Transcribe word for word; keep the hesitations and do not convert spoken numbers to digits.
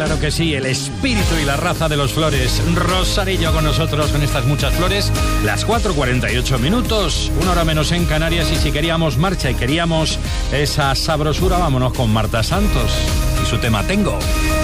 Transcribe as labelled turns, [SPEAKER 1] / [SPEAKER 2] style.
[SPEAKER 1] claro que sí, el espíritu y la raza de los Flores. Rosarillo con nosotros con estas muchas flores. Las cuatro cuarenta y ocho minutos, una hora menos en Canarias. Y si queríamos marcha y queríamos esa sabrosura, vámonos con Marta Santos y su tema Tengo.